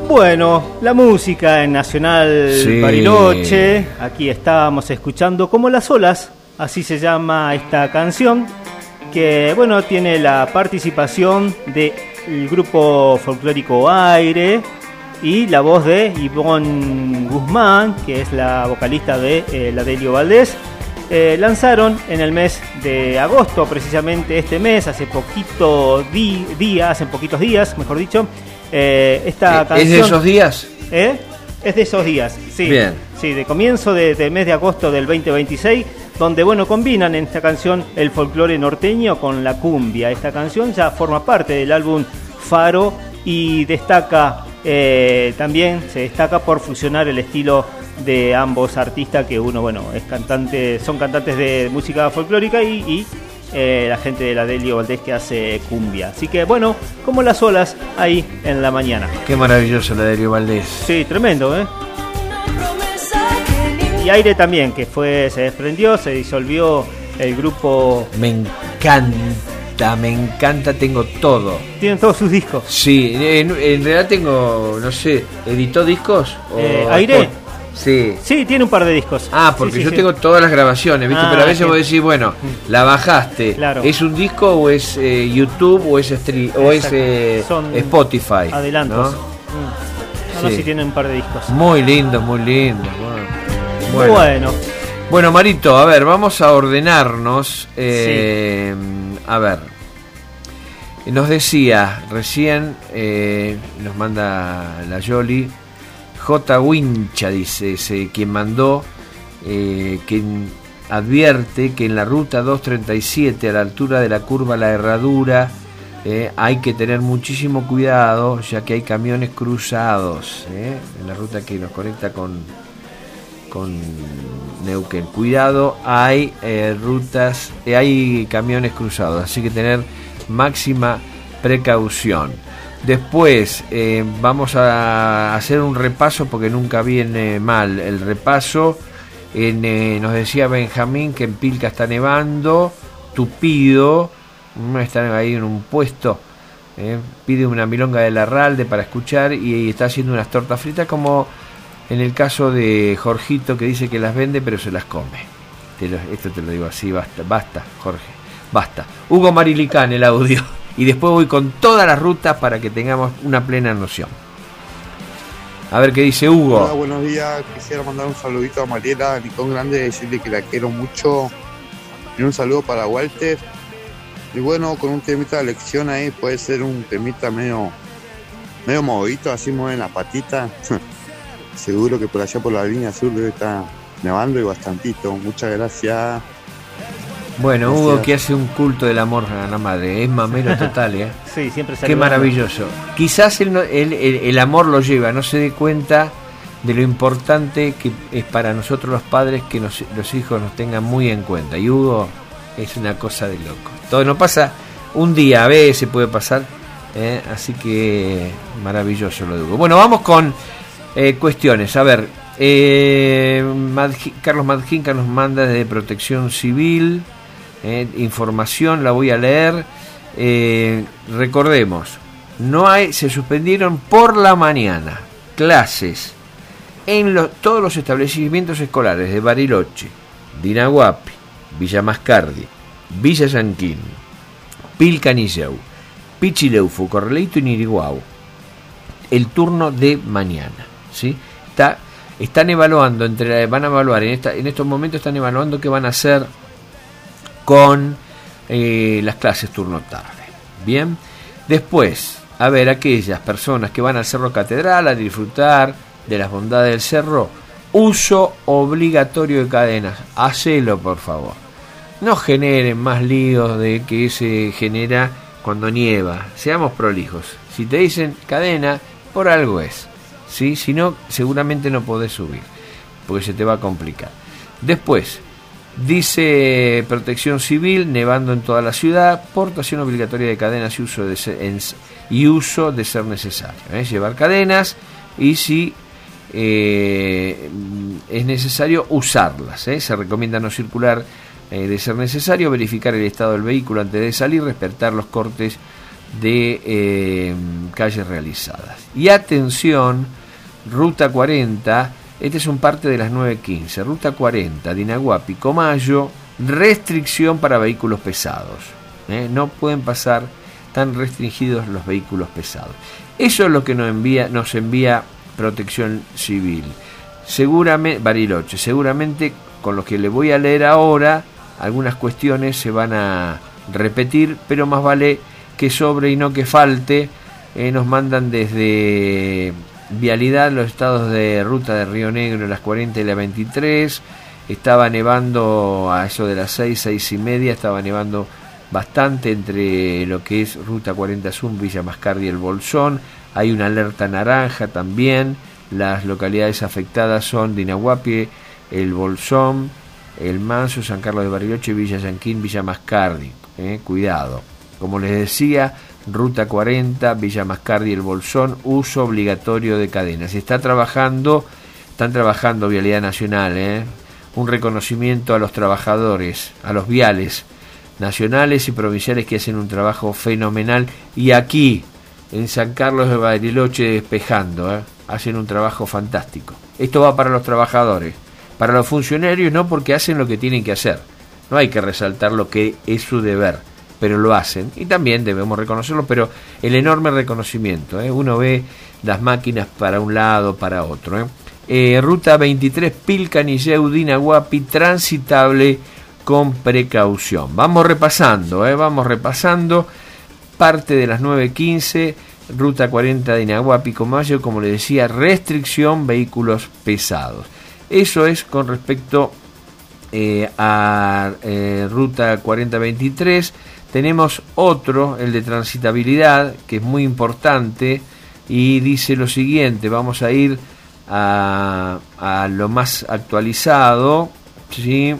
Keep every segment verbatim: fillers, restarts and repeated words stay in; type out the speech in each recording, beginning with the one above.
Bueno, la música en Nacional Sí. Bariloche, aquí estábamos escuchando Como las olas, así se llama esta canción, que bueno, tiene la participación del grupo folclórico Aire y la voz de Ivonne Guzmán, que es la vocalista de eh, la Delio Valdés. Eh, lanzaron en el mes de agosto, precisamente este mes, hace poquito di- día, hace poquitos días, mejor dicho, eh, esta ¿Es canción. de esos días? ¿Eh? Es de esos días, sí. Bien. Sí, de comienzo de- del mes de agosto del veinte veintiséis, donde bueno, combinan en esta canción el folclore norteño con la cumbia. Esta canción ya forma parte del álbum Faro y destaca eh, también se destaca por fusionar el estilo de ambos artistas, que uno, bueno, es cantante, son cantantes de música folclórica y, y eh, la gente de la Delio Valdés que hace cumbia. Así que bueno, como las olas ahí en la mañana. Qué maravilloso la de Delio Valdés. Sí, tremendo, ¿eh? Y Aire también, que fue, se desprendió, se disolvió el grupo. Me encanta, me encanta, tengo todo. Tienen todos sus discos. Sí, en, en realidad tengo, no sé, ¿editó discos? O Eh, ¿Aire? Sí. Sí, tiene un par de discos. Ah, porque Sí, sí, yo sí. tengo todas las grabaciones, ¿viste? Ah, Pero a veces bien. vos decís, bueno, la bajaste. Claro. ¿Es un disco o es eh, YouTube o es, stream, o es Exacto. eh, Son Spotify? Adelantos. ¿no? Mm. No, no, Sí. sí tienen un par de discos. Muy lindo, muy lindo. Bueno. Bueno. Bueno. Bueno, Marito, a ver, vamos a ordenarnos. Eh, A ver, nos decía recién, eh, nos manda la Yoli, J. Wincha, dice, ese, quien mandó, eh, quien advierte que en la ruta doscientos treinta y siete, a la altura de la curva La Herradura, eh, hay que tener muchísimo cuidado, ya que hay camiones cruzados, eh, en la ruta que nos conecta con, con Neuquén. Cuidado, hay eh, rutas, eh, hay camiones cruzados, así que tener máxima precaución. Después eh, vamos a hacer un repaso, porque nunca viene mal el repaso. En, eh, nos decía Benjamín que en Pilca está nevando, tupido, no están ahí en un puesto, eh, pide una milonga de Larralde para escuchar y, y está haciendo unas tortas fritas, como en el caso de Jorgito, que dice que las vende pero se las come. Te lo, esto te lo digo así, basta, basta, Jorge, basta. Hugo Marilicán, el audio. Y después voy con todas las rutas para que tengamos una plena noción. A ver qué dice Hugo. Hola, buenos días. Quisiera mandar un saludito a Mariela, a Nicón Grande, decirle que la quiero mucho. Y un saludo para Walter. Y bueno, con un temita de lección ahí, puede ser un temita medio, medio movidito, así mueven las patitas. Seguro que por allá por la línea sur debe estar nevando y bastantito. Muchas gracias. Bueno, Gracias. Hugo, que hace un culto del amor a la madre, es mamero total, ¿eh? Sí, siempre Qué saludando. maravilloso. Quizás él no- él- el, el amor lo lleva, no se dé cuenta de lo importante que es para nosotros los padres que nos- los hijos nos tengan muy en cuenta. Y Hugo es una cosa de loco. Todo no pasa un día, a veces puede pasar, ¿eh? Así que maravilloso lo de Hugo. Bueno, vamos con eh, cuestiones. A ver, eh, Madji- Carlos Madjinca nos manda de Protección Civil. Eh, información, la voy a leer. Eh, recordemos, no hay, se suspendieron por la mañana clases en lo- todos los establecimientos escolares de Bariloche, Dinaguapi, Villa Mascardi, Villa Yanquín, Pilcanilleu, Pichileufu, Corraleito y Niriguau. El turno de mañana, ¿sí? Está, están evaluando, entre, van a evaluar en, esta, en estos momentos están evaluando qué van a hacer con eh, las clases turno tarde. Bien, después, a ver, aquellas personas que van al Cerro Catedral a disfrutar de las bondades del cerro, uso obligatorio de cadenas. Hacelo, por favor. No generen más líos de que se genera cuando nieva. Seamos prolijos. Si te dicen cadena, por algo es, ¿sí? Si no, seguramente no podés subir, porque se te va a complicar. Después, dice Protección Civil, nevando en toda la ciudad, portación obligatoria de cadenas y uso de ser, en, y uso de ser necesario, ¿eh? Llevar cadenas y si eh, es necesario usarlas, ¿eh? Se recomienda no circular eh, de ser necesario, verificar el estado del vehículo antes de salir, respetar los cortes de eh, calles realizadas. Y atención, Ruta cuarenta, este es un parte de las nueve quince, Ruta cuarenta, Dinaguapi, Comayo, restricción para vehículos pesados. ¿eh? No pueden pasar, tan restringidos los vehículos pesados. Eso es lo que nos envía, nos envía Protección Civil. Seguramente, Bariloche, seguramente con lo que le voy a leer ahora, algunas cuestiones se van a repetir, pero más vale que sobre y no que falte. Eh, nos mandan desde Vialidad los estados de ruta de Río Negro, las cuarenta y la veintitrés. Estaba nevando a eso de las seis, seis y media, estaba nevando bastante entre lo que es Ruta cuarenta Sur, Villa Mascardi y El Bolsón. Hay una alerta naranja también. Las localidades afectadas son Dinaguapi, El Bolsón, El Manso, San Carlos de Bariloche, Villa Yanquín, Villa Mascardi. Eh, cuidado. Como les decía, Ruta cuarenta, Villa Mascardi, El Bolsón, uso obligatorio de cadenas. Está trabajando, están trabajando Vialidad Nacional, eh, un reconocimiento a los trabajadores, a los viales nacionales y provinciales que hacen un trabajo fenomenal. Y aquí, en San Carlos de Bariloche, despejando, eh, hacen un trabajo fantástico. Esto va para los trabajadores, para los funcionarios no, porque hacen lo que tienen que hacer. No hay que resaltar lo que es su deber, pero lo hacen, y también debemos reconocerlo, pero el enorme reconocimiento, ¿eh? Uno ve las máquinas para un lado, para otro. ¿eh? Eh, Ruta veintitrés, Pilcanilleu, Dinaguapi, transitable con precaución. Vamos repasando, ¿eh? vamos repasando parte de las nueve quince, Ruta cuarenta, Dinaguapi, Comayo, como le decía, restricción vehículos pesados. Eso es con respecto eh, a eh, Ruta cuarenta veintitrés. Tenemos otro, el de transitabilidad, que es muy importante y dice lo siguiente. Vamos a ir a, a lo más actualizado, ¿sí?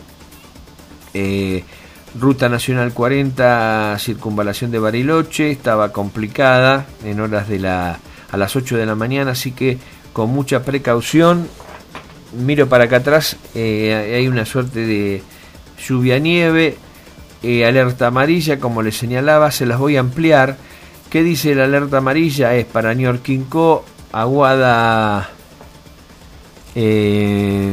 Eh, Ruta Nacional cuarenta, circunvalación de Bariloche, estaba complicada en horas de la a las ocho de la mañana, así que con mucha precaución. Miro para acá atrás, eh, hay una suerte de lluvia nieve. Eh, alerta amarilla, como les señalaba, se las voy a ampliar. ¿Qué dice la alerta amarilla? Es para Ñorquinco, Aguada eh,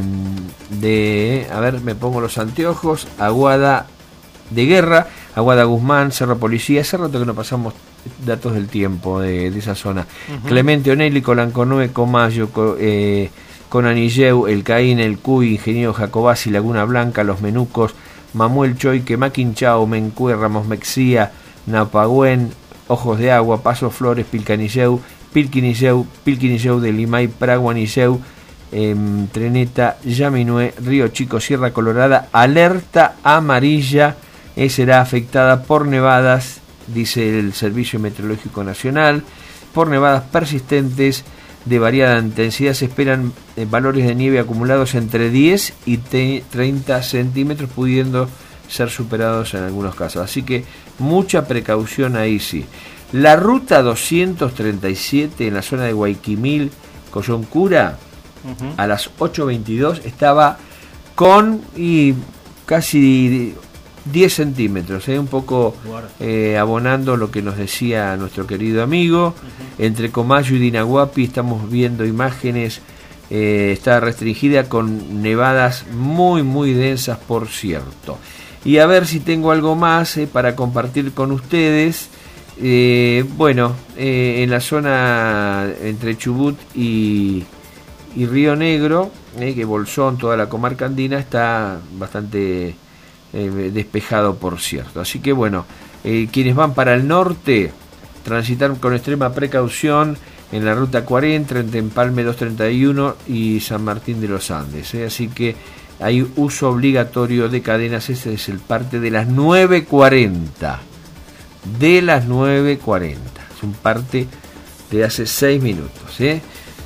de, a ver, me pongo los anteojos, Aguada de Guerra, Aguada Guzmán, Cerro Policía. Hace rato que no pasamos datos del tiempo de, de esa zona. Uh-huh. Clemente Onelli, Colanconué, Comayo, Co, eh, Conanilleu, El Caín, El Cuy, Ingeniero Jacobasi, Laguna Blanca, Los Menucos, Mamuel Choique, Maquinchao, Mencue, Ramos Mexía, Napagüen, Ojos de Agua, Paso Flores, Pilcanilleu, Pilquinilleu, Pilquinilleu de Limay, Praguanilleu, eh, Treneta, Yaminué, Río Chico, Sierra Colorada, alerta amarilla, eh, será afectada por nevadas, dice el Servicio Meteorológico Nacional, por nevadas persistentes de variada intensidad. Se esperan eh, valores de nieve acumulados entre diez y treinta centímetros, pudiendo ser superados en algunos casos. Así que mucha precaución ahí sí. La ruta doscientos treinta y siete en la zona de Guayquimil, Coyoncura, uh-huh. a las ocho veintidós estaba con y casi diez centímetros, ¿eh? un poco eh, abonando lo que nos decía nuestro querido amigo. Uh-huh. Entre Comayo y Dinaguapi estamos viendo imágenes, eh, está restringida con nevadas muy muy densas, por cierto. Y a ver si tengo algo más eh, para compartir con ustedes. Eh, bueno, eh, en la zona entre Chubut y, y Río Negro, eh, que Bolsón, toda la comarca andina, está bastante Eh, despejado, por cierto. Así que bueno, eh, quienes van para el norte, transitar con extrema precaución en la ruta cuarenta, entre Empalme doscientos treinta y uno y San Martín de los Andes. Eh. Así que hay uso obligatorio de cadenas. Ese es el parte de las nueve cuarenta. De las nueve cuarenta. Es un parte de hace seis minutos. Eh.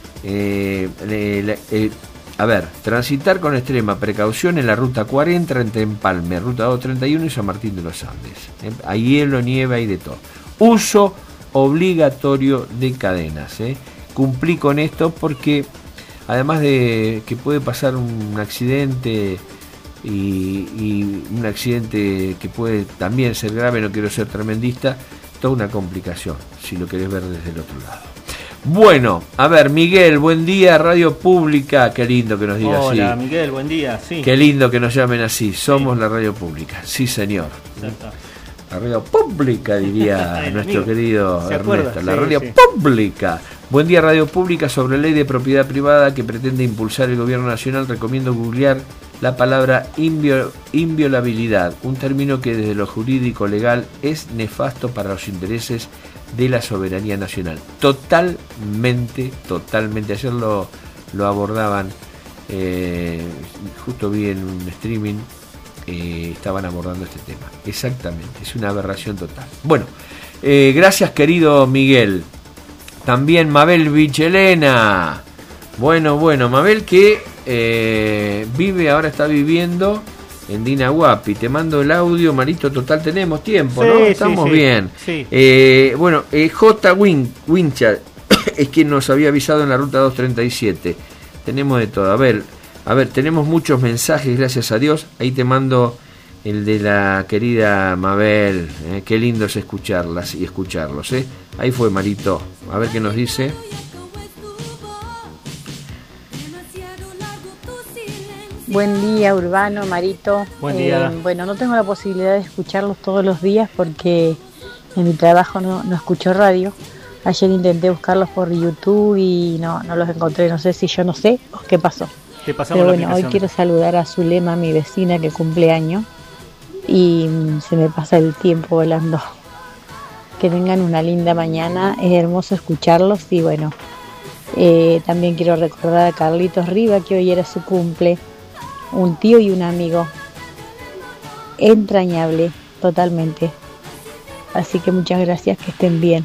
Eh, le, le, eh, A ver, transitar con extrema precaución en la ruta cuarenta entre Empalme, ruta doscientos treinta y uno y San Martín de los Andes. ¿eh? Hay hielo, nieve, hay de todo. Uso obligatorio de cadenas. ¿eh? Cumplí con esto porque, además de que puede pasar un accidente y, y un accidente que puede también ser grave, no quiero ser tremendista, toda una complicación, si lo querés ver desde el otro lado. Bueno, a ver, Miguel, buen día, Radio Pública. Qué lindo que nos diga así. Hola, Miguel, buen día, sí. Qué lindo que nos llamen así. Somos sí. La Radio Pública. Sí, señor. Exacto. La Radio Pública, diría nuestro querido Ernesto. La Radio sí, Pública. Sí. Buen día, Radio Pública. Sobre ley de propiedad privada que pretende impulsar el Gobierno Nacional, recomiendo googlear la palabra invio, inviolabilidad, un término que desde lo jurídico legal es nefasto para los intereses de la soberanía nacional. Totalmente, totalmente. Ayer lo, lo abordaban, eh, justo vi en un streaming, eh, estaban abordando este tema. Exactamente, es una aberración total. Bueno, eh, gracias querido Miguel. También Mabel Vichelena. Bueno, bueno, Mabel que eh, vive, ahora está viviendo en Dinahuapi. Te mando el audio, Marito, total tenemos tiempo, sí, ¿no? Estamos sí, sí, bien. Sí. Eh, bueno, eh, J. Win, Winchard es quien nos había avisado en la ruta doscientos treinta y siete. Tenemos de todo. A ver, a ver, tenemos muchos mensajes, gracias a Dios. Ahí te mando el de la querida Mabel. Eh, qué lindo es escucharlas y escucharlos, ¿eh? Ahí fue, Marito. A ver qué nos dice. Buen día, Urbano, Marito. Buen día. Eh, bueno, no tengo la posibilidad de escucharlos todos los días porque en mi trabajo no, no escucho radio. Ayer intenté buscarlos por YouTube y no, no los encontré. No sé si yo no sé o qué pasó. Te pasamos Pero la bueno, hoy quiero saludar a Zulema, mi vecina que cumple años. Y se me pasa el tiempo volando. Que tengan una linda mañana. Es hermoso escucharlos y bueno, eh, también quiero recordar a Carlitos Riva que hoy era su cumple. Un tío y un amigo entrañable, totalmente. Así que muchas gracias, que estén bien.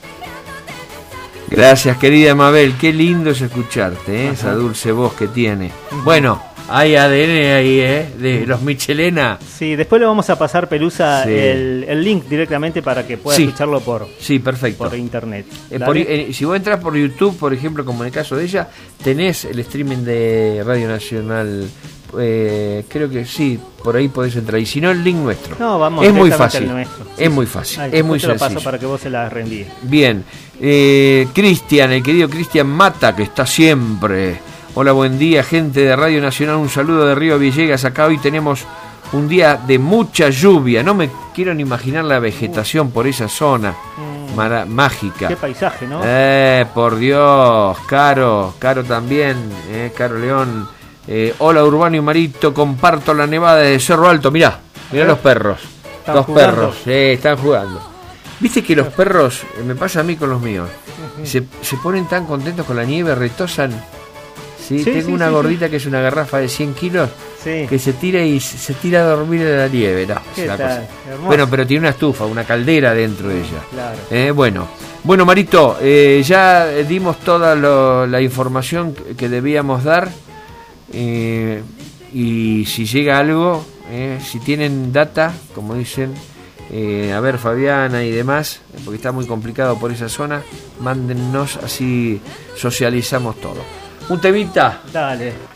Gracias, querida Mabel, qué lindo es escucharte, ¿eh? Esa dulce voz que tiene. Bueno, hay A D N ahí, ¿eh? De los Michelena. Sí, después le vamos a pasar, Pelusa, sí. el, el link directamente para que pueda sí. escucharlo por, sí, perfecto. por internet. Eh, por, eh, si vos entras por YouTube, por ejemplo, como en el caso de ella, tenés el streaming de Radio Nacional. Eh, creo que sí, por ahí podés entrar. Y si no, el link nuestro. No, vamos. Es muy fácil. Nuestro. Sí, es muy fácil. Ay, es muy te lo sencillo. paso para que vos se la reenvíes. Bien. Eh, Cristian, el querido Cristian Mata, que está siempre. Hola, buen día, gente de Radio Nacional. Un saludo de Río Villegas. Acá hoy tenemos un día de mucha lluvia. No me quiero ni imaginar la vegetación por esa zona. Mm. Mara- mágica. Qué paisaje, ¿no? Eh, por Dios. Caro, Caro también. Eh, Caro León. Eh, hola Urbano y Marito, comparto la nevada de Cerro Alto. Mirá, mirá los perros. Dos jugando. perros, eh, están jugando. Viste que los perros, eh, me pasa a mí con los míos, uh-huh. se, se ponen tan contentos con la nieve, retosan. ¿sí? Sí, Tengo sí, una sí, gordita sí. que es una garrafa de cien kilos, sí. que se tira y se, se tira a dormir en la nieve. No, es una cosa. Bueno, pero tiene una estufa, una caldera dentro de ella. Claro. Eh, bueno, bueno Marito, eh, ya dimos toda lo, la información que debíamos dar. Eh, y si llega algo, eh, si tienen data, como dicen, eh, a ver Fabiana y demás, porque está muy complicado por esa zona, mándennos, así socializamos todo. Un temita. Dale.